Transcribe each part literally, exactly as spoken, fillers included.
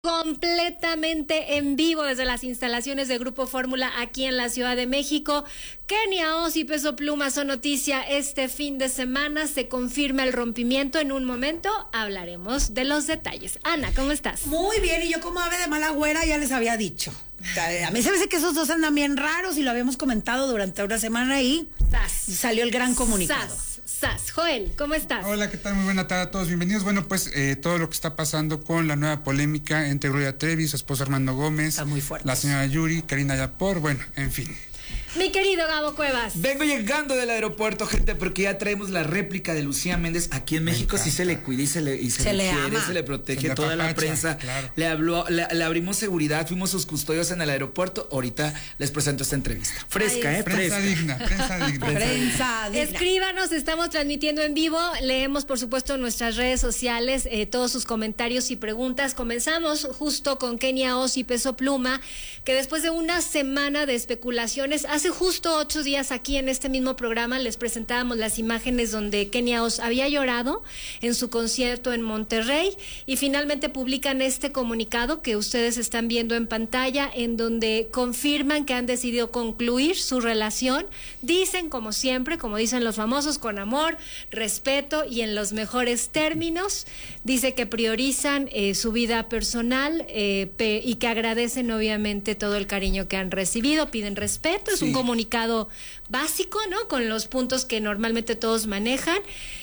Completamente en vivo desde las instalaciones de Grupo Fórmula aquí en la Ciudad de México. Kenia Os y Peso Pluma son noticia este fin de semana. Se confirma el rompimiento. En un momento hablaremos de los detalles. Ana, ¿cómo estás? Muy bien, y yo como ave de mala güera ya les había dicho. A mí se me hace que esos dos andan bien raros y lo habíamos comentado durante una semana y Sas. salió el gran comunicado. Sas. Sas. Joel, ¿cómo estás? Hola, ¿qué tal? Muy buena tarde a todos. Bienvenidos. Bueno, pues eh, todo lo que está pasando con la nueva polémica entre Gloria Trevi, su esposo Armando Gómez, Está muy fuerte. la señora Yuri, Karina Yapor, bueno, en fin. Mi querido Gabo Cuevas. Vengo llegando del aeropuerto, gente, porque ya traemos la réplica de Lucía Méndez aquí en México. Sí se le cuida y se le, y se Se le, le quiere, ama. se le protege. Se le Toda la apapacha, prensa claro. le habló, le, le abrimos seguridad, fuimos sus custodios en el aeropuerto. Ahorita les presento esta entrevista. Fresca, Ay, ¿eh? Prensa Fresca. digna, prensa digna. Prensa digna. Escríbanos, estamos transmitiendo en vivo. Leemos, por supuesto, en nuestras redes sociales eh, todos sus comentarios y preguntas. Comenzamos justo con Kenia Os y Peso Pluma, que después de una semana de especulaciones, hace justo ocho días aquí en este mismo programa les presentábamos las imágenes donde Kenia Os había llorado en su concierto en Monterrey y finalmente publican este comunicado que ustedes están viendo en pantalla, en donde confirman que han decidido concluir su relación. Dicen, como siempre, como dicen los famosos, con amor, respeto y en los mejores términos. Dice que priorizan eh, su vida personal eh, pe y que agradecen obviamente todo el cariño que han recibido, piden respeto. Es Sí. un comunicado básico, ¿no? Con los puntos que normalmente todos manejan.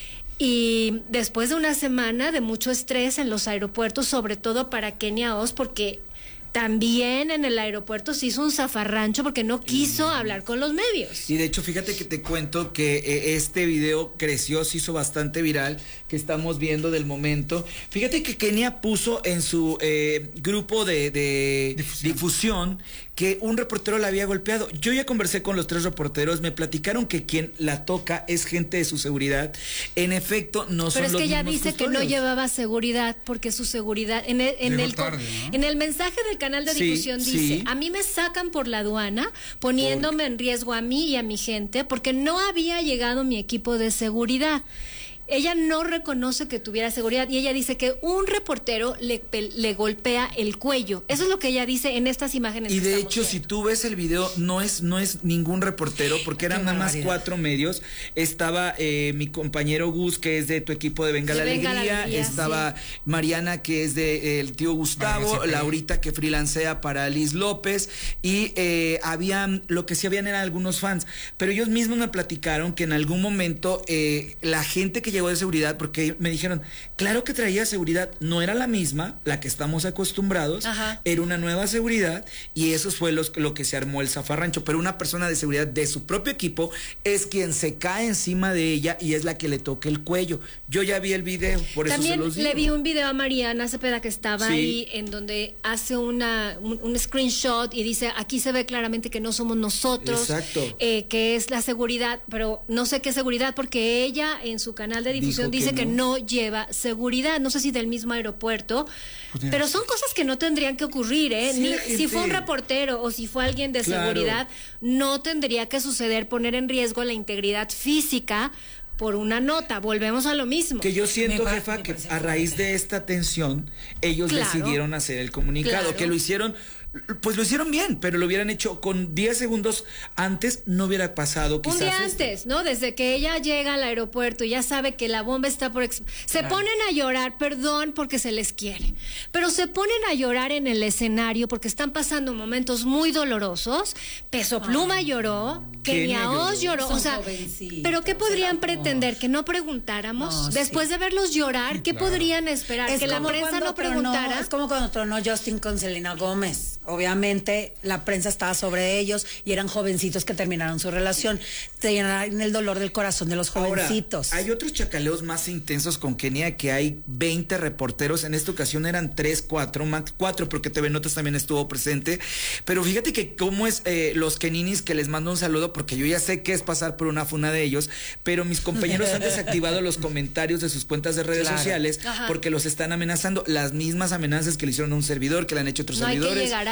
Y después de una semana de mucho estrés en los aeropuertos, sobre todo para Kenia Os, porque también en el aeropuerto se hizo un zafarrancho porque no quiso hablar con los medios. Y de hecho, fíjate que te cuento que eh, este video creció, se hizo bastante viral, que estamos viendo del momento. Fíjate que Kenia puso en su eh, grupo de, de Difusión. difusión que un reportero la había golpeado. Yo ya conversé con los tres reporteros, me platicaron que quien la toca es gente de su seguridad. En efecto, no Pero son es los que ella mismos dice que no custodios. llevaba seguridad porque su seguridad en el en Llegó el, tarde, ¿no? en el mensaje del canal de Sí, difusión dice, sí. a mí me sacan por la aduana poniéndome en riesgo a mí y a mi gente porque no había llegado mi equipo de seguridad. Ella no reconoce que tuviera seguridad y ella dice que un reportero le, le golpea el cuello. Eso es lo que ella dice en estas imágenes. Y que de estamos hecho, viendo. si tú ves el video, no es no es ningún reportero, porque eran Qué nada más barbaridad. cuatro medios. Estaba eh, mi compañero Gus, que es de tu equipo de Venga De la Venga la Alegría. Alegría, Estaba Mariana, que es de eh, el tío Gustavo. Vargas y Laurita, que freelancea para Liz López. Y eh, habían, lo que sí habían eran algunos fans. Pero ellos mismos me platicaron que en algún momento eh, la gente que llegó de seguridad, porque me dijeron, claro que traía seguridad, no era la misma, la que estamos acostumbrados. Ajá. Era una nueva seguridad y eso fue los, lo que se armó el zafarrancho. Pero una persona de seguridad de su propio equipo es quien se cae encima de ella y es la que le toca el cuello. Yo ya vi el video, por También eso se los digo. le vi un video a Mariana Cepeda que estaba Sí. ahí en donde hace una un, un screenshot y dice, aquí se ve claramente que no somos nosotros, Exacto. eh, que es la seguridad, pero no sé qué seguridad porque ella en su canal de difusión Dijo que dice que no. no lleva seguridad, no sé si del mismo aeropuerto, Pues ya. pero son cosas que no tendrían que ocurrir, ¿eh? Sí, Ni, la si gente- fue un reportero o si fue alguien de Claro. seguridad, no tendría que suceder poner en riesgo la integridad física por una nota. Volvemos a lo mismo. Que yo siento, Me pa- jefa, me que parece a raíz fuerte. de esta tensión, ellos Claro. decidieron hacer el comunicado, Claro. que lo hicieron, pues lo hicieron bien, pero lo hubieran hecho con diez segundos antes, no hubiera pasado quizás Un día esto. antes, ¿no? Desde que ella llega al aeropuerto y ya sabe que la bomba está por... ex- Se Claro. ponen a llorar, perdón, porque se les quiere, pero se ponen a llorar en el escenario porque están pasando momentos muy dolorosos. Peso Pluma lloró, Kenia Kenia Os lloró. lloró, Son o sea, jovencitos, pero ¿qué podrían el amor. pretender? ¿Que no preguntáramos? No, Después sí. de verlos llorar, ¿qué claro. podrían esperar? Es ¿Que la como prensa cuando no tronó- preguntara? Es como cuando tronó Justin con Selena Gómez. Obviamente la prensa estaba sobre ellos y eran jovencitos que terminaron su relación. Te llenaron el dolor del corazón de los Ahora, jovencitos. hay otros chacaleos más intensos con Kenia, que hay veinte reporteros. En esta ocasión eran tres, cuatro, más cuatro, porque T V Notas también estuvo presente. Pero fíjate que cómo es eh, los keninis, que les mando un saludo, porque yo ya sé que es pasar por una funa de ellos, pero mis compañeros han desactivado los comentarios de sus cuentas de redes Claro. sociales Ajá. porque los están amenazando. Las mismas amenazas que le hicieron a un servidor, que le han hecho otros No hay que servidores. llegar a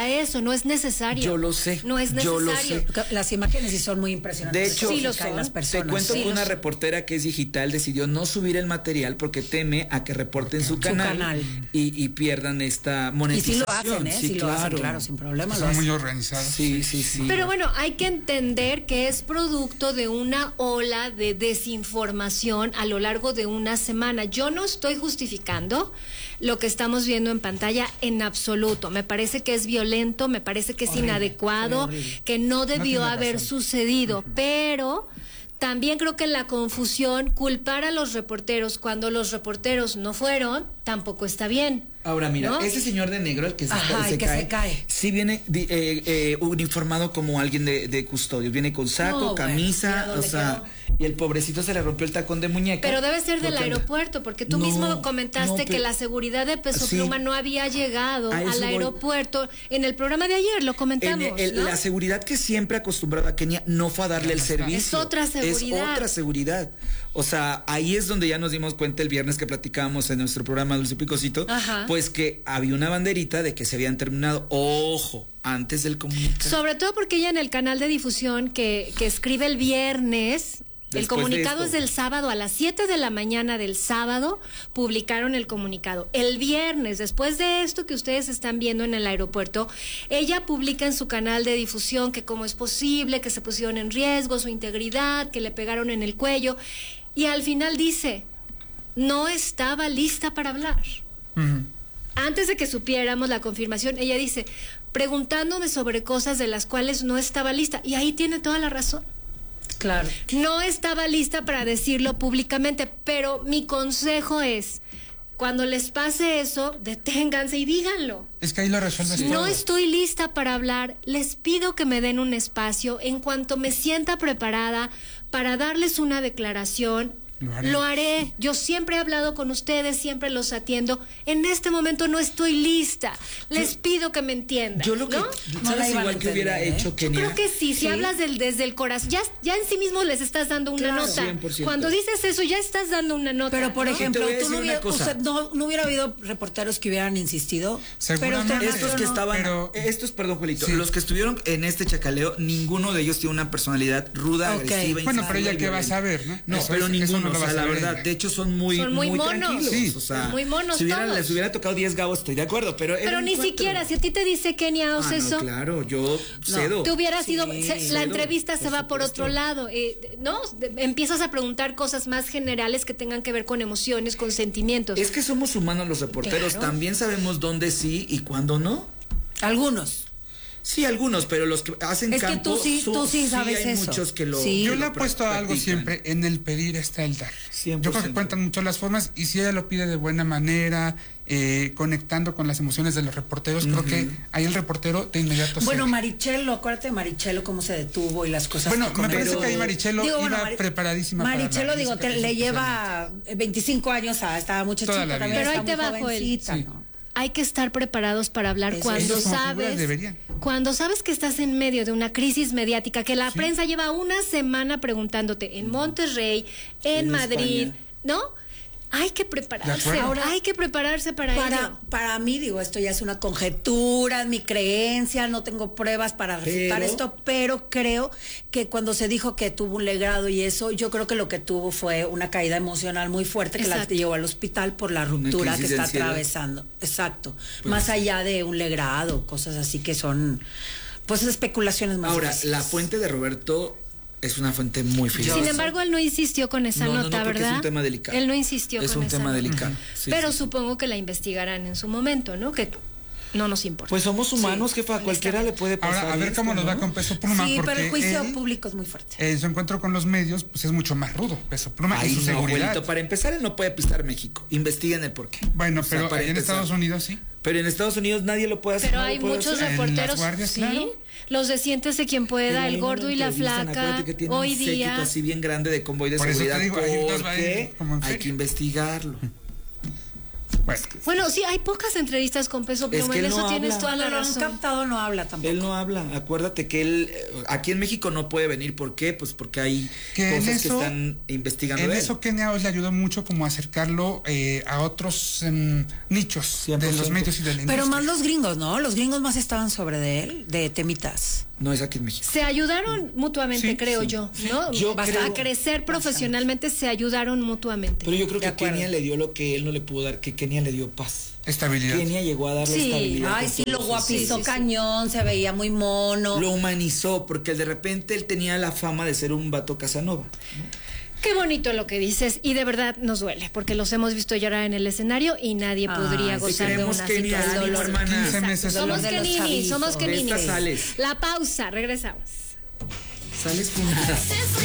para eso, no es necesario. Yo lo sé. No es necesario. Yo lo sé. Las imágenes sí son muy impresionantes. De hecho, sí lo caen son. las personas. Te cuento Sí, que lo una sé. reportera que es digital decidió no subir el material porque teme a que reporten su canal, canal. Y, y pierdan esta Y monetización. sí lo hacen, ¿eh? Sí, lo hacen, claro. claro, sin problema. lo Son hacen. muy organizados. Sí, sí, sí. Pero bueno, hay que entender que es producto de una ola de desinformación a lo largo de una semana. Yo no estoy justificando lo que estamos viendo en pantalla en absoluto. Me parece que es violento, me parece que es Horrible, inadecuado, horrible. que no debió tiene haber razón. sucedido, pero también creo que en la confusión culpar a los reporteros cuando los reporteros no fueron tampoco está bien. Ahora mira, ¿no? ese señor de negro, el que se, Ajá, se el que cae, se cae. sí viene di- eh, eh, uniformado como alguien de, de custodio. Viene con saco, No, bueno, camisa, mira o dónde sea, y el pobrecito se le rompió el tacón de muñeca. Pero debe ser del porque- aeropuerto, porque tú No, mismo comentaste no, que pero- la seguridad de Peso Sí. Pluma no había llegado A eso al voy. aeropuerto. En el programa de ayer lo En comentamos, el- ¿no? La seguridad que siempre ha acostumbrado a Kenia no fue a darle el servicio. Es otra seguridad. Es otra seguridad. O sea, ahí es donde ya nos dimos cuenta el viernes que platicábamos en nuestro programa Dulce Picosito, Ajá. pues que había una banderita de que se habían terminado. Ojo, antes del comunicado. Sobre todo porque ella en el canal de difusión que, que escribe el viernes, el Después comunicado de es esto. del sábado, a las siete de la mañana del sábado publicaron el comunicado. El viernes, después de esto que ustedes están viendo en el aeropuerto, ella publica en su canal de difusión que cómo es posible, que se pusieron en riesgo su integridad, que le pegaron en el cuello, y al final dice, no estaba lista para hablar. Ujú. Antes de que supiéramos la confirmación, ella dice, preguntándome sobre cosas de las cuales no estaba lista. Y ahí tiene toda la razón. Claro. No estaba lista para decirlo públicamente, pero mi consejo es, cuando les pase eso, deténganse y díganlo. Es que ahí lo resuelves No todo. estoy lista para hablar, les pido que me den un espacio en cuanto me sienta preparada para darles una declaración. Lo haré. Lo haré. Yo siempre he hablado con ustedes, siempre los atiendo. En este momento no estoy lista. Les pido que me entiendan. Yo lo que, ¿no? No la ¿sabes iban a igual que hubiera entender, ¿eh? hecho Yo Kenia? creo que sí, si Sí. hablas del, desde el corazón, ya, ya en sí mismo les estás dando una Claro. nota. cien por ciento. Cuando dices eso, ya estás dando una nota. Pero, por ¿no? ejemplo, te voy a tú decir no, una hubiera, cosa. usted no, no hubiera habido reporteros que hubieran insistido. Seguramente. Pero usted- Estos que no. estaban, Pero- estos, perdón, Juelito, Sí. los que estuvieron en este chacaleo, ninguno de ellos tiene una personalidad ruda, Ok. agresiva. Bueno, insana pero ella y qué va a violenta. saber, ¿no? No, Eso pero es- eso ninguno, no lo o va a sea, la saber verdad, ella. de hecho son muy, Son muy monos. tranquilos. Sí. O sea, Son muy monos si hubieran, todos. les hubiera tocado diez gavos, estoy de acuerdo, pero. era Pero un ni cuatro. siquiera, si a ti te dice Kenia Os Ah, no, eso, claro, yo cedo. te hubieras Sí, ido, se- la cedo, entrevista se por va por supuesto. otro lado, eh, ¿no? De- empiezas a preguntar cosas más generales que tengan que ver con emociones, con sentimientos. Es que somos humanos los reporteros, Claro. también sabemos dónde sí y cuándo no. Algunos. Sí, algunos, pero los que hacen Es que campo, tú sí- su- tú sí sabes hay eso. muchos que lo Sí. Yo que le lo apuesto a algo practican. siempre, en el pedir está el dar. cien por Yo creo que ciento. cuentan mucho las formas y si ella lo pide de buena manera, eh, conectando con las emociones de los reporteros, creo que ahí el reportero de inmediato Bueno, cede. Marichelo, acuérdate de Marichelo, cómo se detuvo y las cosas. Bueno, que me parece comentó. que ahí Marichelo Digo, iba bueno, Mari- preparadísima para Marichelo, hablar. digo, Eso te- creo que le es lleva veinticinco años a esta muchachita Toda la vida. también. Pero ahí está te muy va, Joel. jovencita, Sí. ¿no? Hay que estar preparados para hablar Eso- cuando ellos como figuras sabes, deberían. cuando sabes que estás en medio de una crisis mediática, que la prensa lleva una semana preguntándote en Monterrey, en, En Madrid, España. ¿no? Hay que De prepararse, acuerdo. Ahora, hay que prepararse para, Para, ello. para mí, digo, esto ya es una conjetura, mi creencia, no tengo pruebas para refutar Pero- esto, pero creo que cuando se dijo que tuvo un legrado y eso, yo creo que lo que tuvo fue una caída emocional muy fuerte que Exacto. la llevó al hospital por la ruptura que crisis de está ansiedad. atravesando. Exacto. Más allá de un legrado, cosas así que son, pues, especulaciones más Ahora, difíciles. la fuente de Roberto es una fuente muy fidedigna. Sin embargo, él no insistió con esa No, no, no, nota, porque ¿verdad? es un tema delicado. Él no insistió Es con un esa tema nota. delicado. Sí, Pero sí. supongo que la investigarán en su momento, ¿no? Que no nos importa. Pues somos humanos, jefa, a cualquiera le puede pasar. Ahora, a ver esto, cómo nos va ¿no? con Peso Pluma. Sí, porque pero el juicio él, público es muy fuerte. en su encuentro con los medios, pues es mucho más rudo, Peso Pluma, Ay, y su no, seguridad. abuelito, para empezar, él no puede pisar México. Investiguen el por qué. Bueno, O sea, pero para allá en empezar. Estados Unidos sí. Pero en Estados Unidos nadie lo puede hacer. Pero no lo hay puede muchos hacer. En las reporteros, guardias, sí. claro. Los de Siéntese quien Pero pueda, ahí el no gordo lo y la entrevistan, flaca, acuérdate que tiene hoy un séquito día. así bien grande de convoy de Por eso te seguridad. digo, ahí nos va a ir porque como en hay feria. que investigarlo. Bueno, Bueno, sí, hay pocas entrevistas con Peso Pluma, que en él eso no tienes habla. toda la Cuando lo han razón. captado no habla tampoco. Él no habla, acuérdate que él eh, aquí en México no puede venir, ¿por qué? Pues porque hay que en cosas eso, que están investigando en de él. eso Kenia Os le ayudó mucho como a acercarlo eh, a otros em, nichos cien por de los ciento. medios y de la Pero industria. más los gringos, ¿no? Los gringos más estaban sobre de él, de temitas. No es aquí en México. Se ayudaron mutuamente, Sí, creo sí. yo, ¿no? Yo Basta- creo- a crecer profesionalmente se ayudaron mutuamente. Pero yo creo De que acuerdo. Kenia le dio lo que él no le pudo dar, que Kenia le dio paz. Estabilidad. Kenia llegó a darle Sí. estabilidad. Ay, con sí, lo todos guapizó sí, sí, sí. cañón, se veía muy mono. Lo humanizó, porque de repente él tenía la fama de ser un vato Casanova. Qué bonito lo que dices y de verdad nos duele porque los hemos visto llorar en el escenario y nadie Ay, podría sí, gozar de queremos una Kenia, situación. ánimo, Dolor. hermana. quince meses. Somos Dolor de los Kenini, chavitos. somos De Kenini. esta sales. La pausa, regresamos. Sales con